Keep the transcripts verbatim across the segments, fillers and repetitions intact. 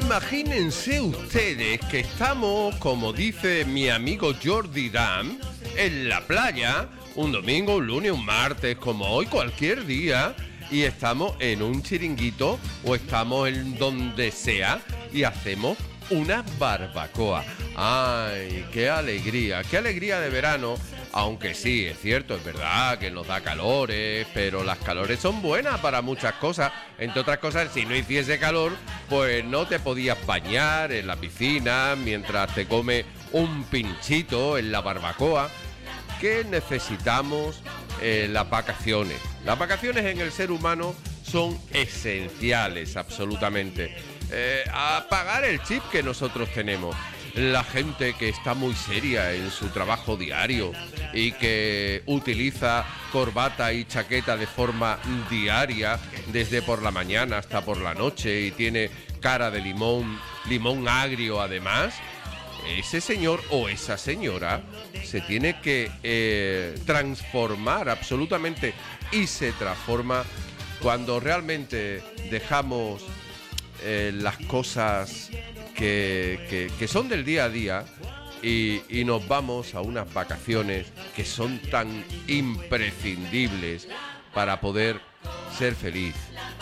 Imagínense ustedes que estamos, como dice mi amigo Jordi Dam, en la playa, un domingo, un lunes, un martes, como hoy, cualquier día, y estamos en un chiringuito o estamos en donde sea y hacemos una barbacoa. ¡Ay, qué alegría! ¡Qué alegría de verano! Aunque sí, es cierto, es verdad que nos da calores, pero las calores son buenas para muchas cosas. Entre otras cosas, si no hiciese calor, pues no te podías bañar en la piscina mientras te comes un pinchito en la barbacoa. ¿Qué necesitamos? Eh, las vacaciones. Las vacaciones en el ser humano son esenciales, absolutamente. Eh, apagar el chip que nosotros tenemos. La gente que está muy seria en su trabajo diario y que utiliza corbata y chaqueta de forma diaria, desde por la mañana hasta por la noche, y tiene cara de limón, limón agrio además, ese señor o esa señora se tiene que eh, transformar absolutamente, y se transforma cuando realmente dejamos eh, las cosas que, que, que son del día a día y, y nos vamos a unas vacaciones que son tan imprescindibles para poder ser feliz.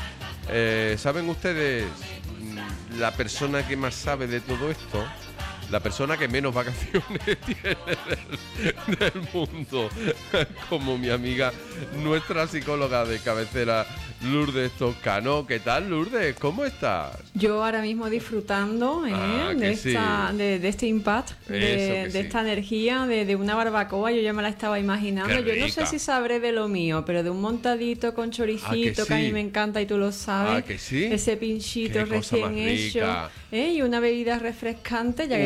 Eh, ¿Saben ustedes la persona que más sabe de todo esto? La persona que menos vacaciones tiene del, del mundo, como mi amiga, nuestra psicóloga de cabecera, Lourdes Toscano. ¿Qué tal, Lourdes? ¿Cómo estás? Yo ahora mismo disfrutando ¿eh? ah, de, sí. esta, de, de este impact, de, de sí. esta energía, de, de una barbacoa. Yo ya me la estaba imaginando. Yo no sé si sabré de lo mío, pero de un montadito con choricito, que, sí. que a mí me encanta y tú lo sabes. ¿Ah, que sí? Ese pinchito recién hecho. ¿eh? Y una bebida refrescante, ya que